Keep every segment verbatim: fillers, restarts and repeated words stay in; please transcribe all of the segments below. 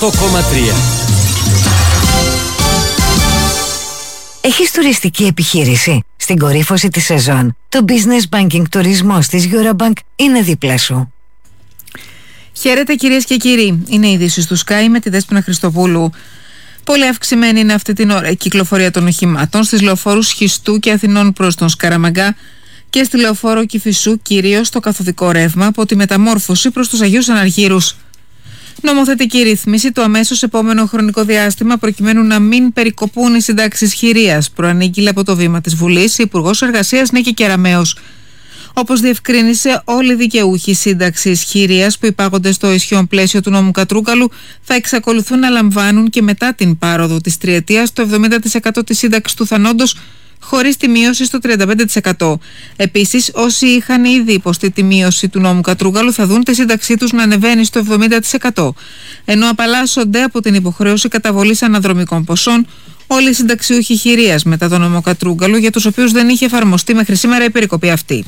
οκτώ κόμμα τρία. Έχεις τουριστική επιχείρηση? Στην κορύφωση της σεζόν, το Business Banking τουρισμός της Eurobank είναι δίπλα σου. Χαίρετε κυρίες και κύριοι, είναι η είδηση του Sky με τη Δέσποινα Χριστοπούλου. Πολύ αυξημένη είναι αυτή την ώρα η κυκλοφορία των οχημάτων στις λεωφόρους Χιστού και Αθηνών προς τον Σκαραμαγκά και στη λεωφόρο Κηφισού, κυρίως στο καθοδικό ρεύμα από τη Μεταμόρφωση προς τους Αγίους Αναργύρους. Νομοθετική ρύθμιση το αμέσως επόμενο χρονικό διάστημα προκειμένου να μην περικοπούν οι συντάξεις χειρίας, προανήγγειλε από το βήμα της Βουλής η Υπουργός Εργασίας Νίκη Κεραμέως. Όπως διευκρίνησε, όλοι οι δικαιούχοι σύνταξης χειρίας που υπάγονται στο ισχύον πλαίσιο του νόμου Κατρούγκαλου θα εξακολουθούν να λαμβάνουν και μετά την πάροδο της τριετίας το εβδομήντα τοις εκατό της σύνταξης του θανόντος, χωρίς τη μείωση στο τριάντα πέντε τοις εκατό. Επίσης, όσοι είχαν ήδη υποστεί τη μείωση του νόμου Κατρούγκαλου θα δουν τη σύνταξή τους να ανεβαίνει στο εβδομήντα τοις εκατό. Ενώ απαλλάσσονται από την υποχρέωση καταβολής αναδρομικών ποσών όλοι οι συνταξιούχοι χειρίας μετά τον νόμο Κατρούγκαλου, για τους οποίους δεν είχε εφαρμοστεί μέχρι σήμερα η περικοπή αυτή.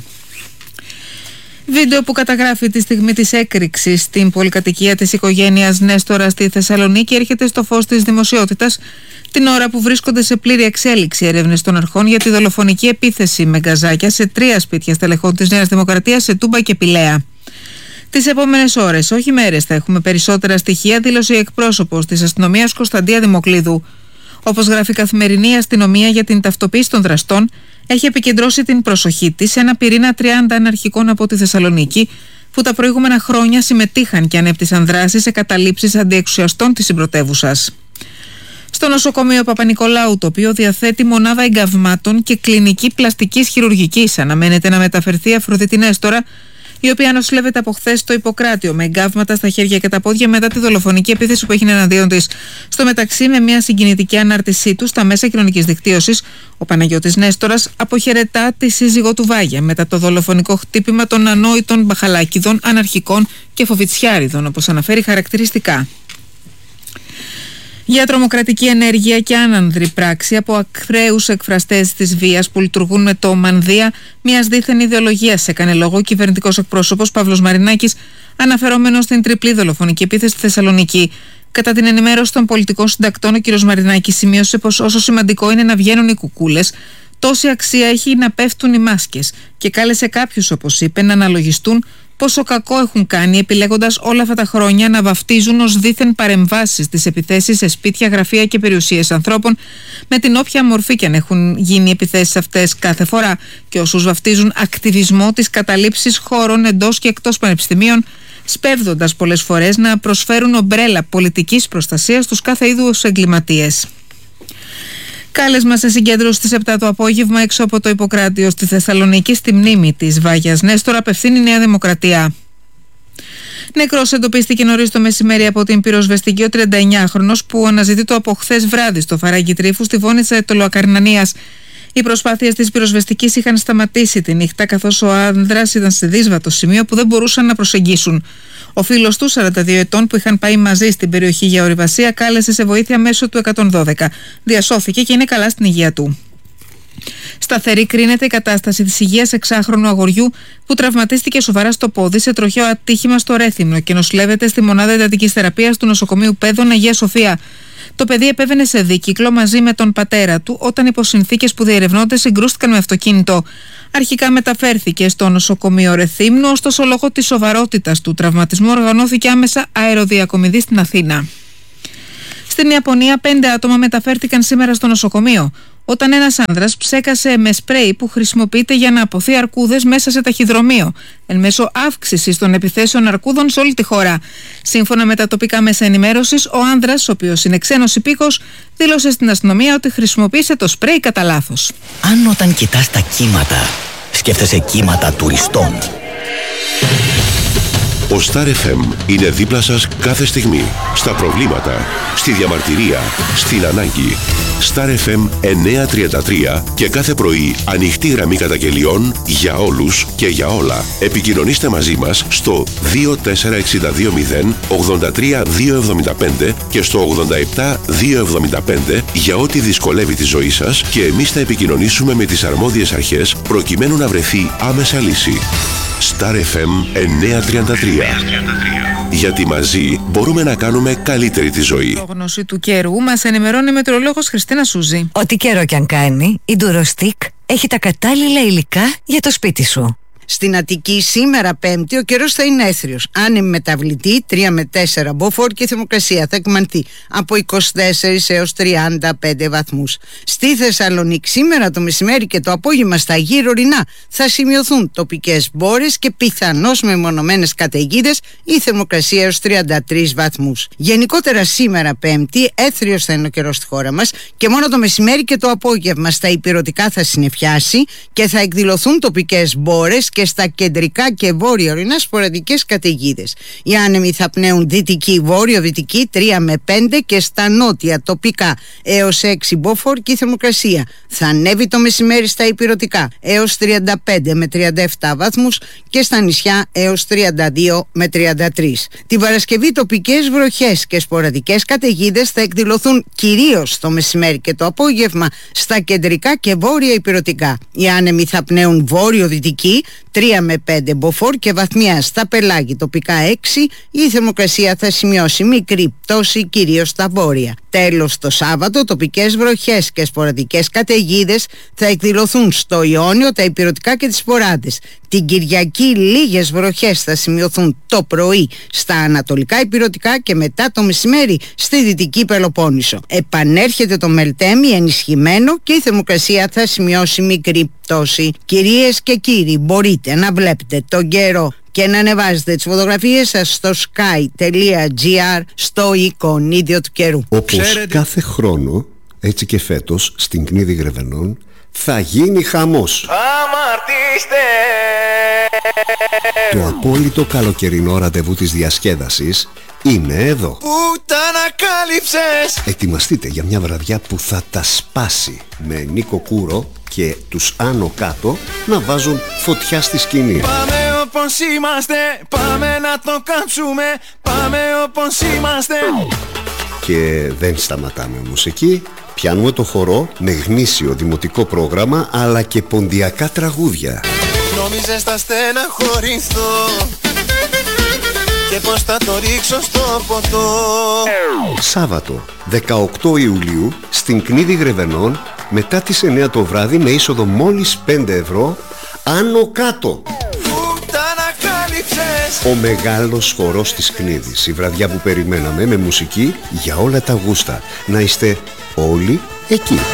Βίντεο που καταγράφει τη στιγμή της έκρηξης στην πολυκατοικία της οικογένειας Νέστορα στη Θεσσαλονίκη έρχεται στο φως της δημοσιότητας την ώρα που βρίσκονται σε πλήρη εξέλιξη έρευνες των αρχών για τη δολοφονική επίθεση με γκαζάκια σε τρία σπίτια στελεχών της Νέας Δημοκρατίας σε Τούμπα και Πηλαία. Τις επόμενες ώρες, όχι μέρες, θα έχουμε περισσότερα στοιχεία, δήλωσε η εκπρόσωπος της αστυνομίας Κωνσταντία Δημοκλίδου. Όπως γράφει η Καθημερινή, αστυνομία για την ταυτοποίηση των δραστών έχει επικεντρώσει την προσοχή της σε ένα πυρήνα τριάντα αναρχικών από τη Θεσσαλονίκη που τα προηγούμενα χρόνια συμμετείχαν και ανέπτυσαν δράσεις σε καταλήψεις αντιεξουσιαστών της συμπρωτεύουσας. Στο νοσοκομείο Παπα-Νικολάου, το οποίο διαθέτει μονάδα εγκαυμάτων και κλινική πλαστικής χειρουργικής, αναμένεται να μεταφερθεί η Αφροδίτη Νέστορα, η οποία νοσηλεύεται από χθες στο Ιπποκράτιο με εγκάβματα στα χέρια και τα πόδια μετά τη δολοφονική επίθεση που έγινε εναντίον της. Στο μεταξύ, με μια συγκινητική ανάρτησή του στα μέσα κοινωνικής δικτύωσης, ο Παναγιώτης Νέστορας αποχαιρετά τη σύζυγό του Βάγια μετά το δολοφονικό χτύπημα των ανόητων μπαχαλάκιδων, αναρχικών και φοβιτσιάριδων, όπως αναφέρει χαρακτηριστικά. Για τρομοκρατική ενέργεια και άνανδρη πράξη από ακραίους εκφραστές της βίας που λειτουργούν με το μανδύα μιας δίθεν ιδεολογίας, έκανε λόγο ο κυβερνητικός εκπρόσωπος Παύλος Μαρινάκης, αναφερόμενος στην τριπλή δολοφονική επίθεση στη Θεσσαλονίκη. Κατά την ενημέρωση των πολιτικών συντακτών, ο κ. Μαρινάκης σημείωσε πως όσο σημαντικό είναι να βγαίνουν οι κουκούλες, τόση αξία έχει να πέφτουν οι μάσκες και κάλεσε κάποιους, όπως είπε, να αναλογιστούν πόσο κακό έχουν κάνει επιλέγοντας όλα αυτά τα χρόνια να βαφτίζουν ως δίθεν παρεμβάσεις τις επιθέσεις σε σπίτια, γραφεία και περιουσίες ανθρώπων, με την όποια μορφή και αν έχουν γίνει οι επιθέσεις αυτές κάθε φορά, και όσους βαφτίζουν ακτιβισμό της καταλήψης χώρων εντός και εκτός πανεπιστημίων, σπέβδοντας πολλές φορές να προσφέρουν ομπρέλα πολιτικής προστασίας στους κάθε είδους εγκληματίες. Κάλεσμα σε συγκέντρωση στις επτά το απόγευμα έξω από το Ιπποκράτιο στη Θεσσαλονίκη στη μνήμη της Βάγιας Νέστορα απευθύνει η Νέα Δημοκρατία. Νεκρός εντοπίστηκε νωρίς το μεσημέρι από την πυροσβεστική ο τριανταεννιάχρονος που αναζητείται από χθες βράδυ στο Φαράγγι Τρίφου στη Βόνιτσα Ετωλοακαρνανίας. Οι προσπάθειες της πυροσβεστικής είχαν σταματήσει τη νύχτα, καθώς ο άνδρας ήταν σε δύσβατο σημείο που δεν μπορούσαν να προσεγγίσουν. Ο φίλος του, σαράντα δύο ετών, που είχαν πάει μαζί στην περιοχή για ορειβασία, κάλεσε σε βοήθεια μέσω του εκατόν δώδεκα. Διασώθηκε και είναι καλά στην υγεία του. Σταθερή κρίνεται η κατάσταση της υγείας εξάχρονου αγοριού που τραυματίστηκε σοβαρά στο πόδι σε τροχαίο ατύχημα στο Ρέθυμνο και νοσηλεύεται στη μονάδα εντατικής θεραπείας του νοσοκομείου Πέδων Αγία Σοφία. Το παιδί επέβαινε σε δίκυκλο μαζί με τον πατέρα του όταν υπό συνθήκες που διερευνώνται συγκρούστηκαν με αυτοκίνητο. Αρχικά μεταφέρθηκε στο νοσοκομείο Ρεθύμνου, ωστόσο λόγω της σοβαρότητας του τραυματισμού οργανώθηκε άμεσα αεροδιακομιδή στην Αθήνα. Στην Ιαπωνία, πέντε άτομα μεταφέρθηκαν σήμερα στο νοσοκομείο όταν ένας άνδρας ψέκασε με σπρέι που χρησιμοποιείται για να αποθεί αρκούδες μέσα σε ταχυδρομείο, εν μέσω αύξησης των επιθέσεων αρκούδων σε όλη τη χώρα. Σύμφωνα με τα τοπικά μέσα ενημέρωσης, ο άνδρας, ο οποίος είναι ξένος υπήκος, δήλωσε στην αστυνομία ότι χρησιμοποίησε το σπρέι κατά λάθος. Αν όταν κοιτάς τα κύματα, σκέφτεσαι κύματα τουριστών. Ο Star εφ εμ είναι δίπλα σας κάθε στιγμή. Στα προβλήματα, στη διαμαρτυρία, στην ανάγκη. Star εφ εμ εννιακόσια τριάντα τρία και κάθε πρωί ανοιχτή γραμμή καταγγελιών για όλους και για όλα. Επικοινωνήστε μαζί μας στο δύο τέσσερα έξι δύο μηδέν ογδόντα τρία διακόσια εβδομήντα πέντε και στο ογδόντα επτά διακόσια εβδομήντα πέντε για ό,τι δυσκολεύει τη ζωή σας και εμείς θα επικοινωνήσουμε με τις αρμόδιες αρχές προκειμένου να βρεθεί άμεσα λύση. Star εφ εμ εννιακόσια τριάντα τρία. Γιατί μαζί μπορούμε να κάνουμε καλύτερη τη ζωή. Πρόγνωση του καιρού μας ενημερώνει η μετεωρολόγος Χριστίνα Σούζη. Ό,τι καιρό κι αν κάνει, η Durostic έχει τα κατάλληλα υλικά για το σπίτι σου. Στην Αττική σήμερα Πέμπτη ο καιρός θα είναι έθριος. Άνεμη μεταβλητή τρία με τέσσερα μποφόρ και η θερμοκρασία θα εκμανθεί από είκοσι τέσσερα έως τριάντα πέντε βαθμούς. Στη Θεσσαλονίκη σήμερα το μεσημέρι και το απόγευμα στα γύρω ορεινά θα σημειωθούν τοπικές μπόρες και πιθανώς μεμονωμένες καταιγίδες, η θερμοκρασία έως τριάντα τρεις βαθμούς. Γενικότερα σήμερα Πέμπτη έθριος θα είναι ο καιρός στη χώρα μας και μόνο το μεσημέρι και το απόγευμα στα ηπειρωτικά θα συννεφιάσει και θα εκδηλωθούν τοπικές μπόρες και στα κεντρικά και βόρεια ορεινά σποραδικές καταιγίδες. Οι άνεμοι θα πνέουν δυτική, βόρειο-δυτική τρία με πέντε και στα νότια τοπικά έως έξι μποφόρ και η θερμοκρασία θα ανέβει το μεσημέρι στα ηπειρωτικά έως τριάντα πέντε με τριάντα επτά βαθμούς και στα νησιά έως τριάντα δύο με τριάντα τρία. Την Παρασκευή τοπικές βροχές και σποραδικές καταιγίδες θα εκδηλωθούν κυρίως το μεσημέρι και το απόγευμα στα κεντρικά και βόρεια ηπειρωτικά. Οι άνεμοι θα πνέουν βόρειο-δυτική τρία με πέντε μποφόρ και βαθμιά στα πελάγη τοπικά έξι, η θερμοκρασία θα σημειώσει μικρή πτώση κυρίως στα βόρεια. Τέλος, το Σάββατο τοπικές βροχές και σποραδικές καταιγίδες θα εκδηλωθούν στο Ιόνιο, τα ηπειρωτικά και τις Σποράδες. Την Κυριακή λίγες βροχές θα σημειωθούν το πρωί στα ανατολικά ηπειρωτικά και μετά το μεσημέρι στη δυτική Πελοπόννησο. Επανέρχεται το Μελτέμι ενισχυμένο και η θερμοκρασία θα σημειώσει μικρή πτώση. Κυρίες και κύριοι, μπορείτε να βλέπετε τον καιρό και να ανεβάζετε τις φωτογραφίες σας στο sky.gr στο εικονίδιο του καιρού. Όπως Ξέρετε... κάθε χρόνο, έτσι και φέτος στην Κνίδη Γρεβενών θα γίνει χαμός. Αμαρτήστε! Το απόλυτο καλοκαιρινό ραντεβού της διασκέδασης είναι εδώ. Πού τα ανακάλυψες! Ετοιμαστείτε για μια βραδιά που θα τα σπάσει, με Νίκο Κούρο και τους Άνω Κάτω να βάζουν φωτιά στη σκηνή. Πάμε όπως είμαστε, πάμε να το κάψουμε. Πάμε όπως είμαστε. Και δεν σταματάμε μουσική. Πιάνουμε το χορό με γνήσιο δημοτικό πρόγραμμα αλλά και ποντιακά τραγούδια. Νόμιζες θα στεναχωρηθώ και πως θα το ρίξω στο ποτό. Σάββατο δεκαοκτώ Ιουλίου στην Κνίδη Γρεβενών μετά τις εννιά το βράδυ με είσοδο μόλις πέντε ευρώ. Άνω Κάτω. Πού τα ανακάλυψες! Ο μεγάλος χορός της Κνίδης. Η βραδιά που περιμέναμε με μουσική για όλα τα γούστα. Να είστε όλοι εκεί.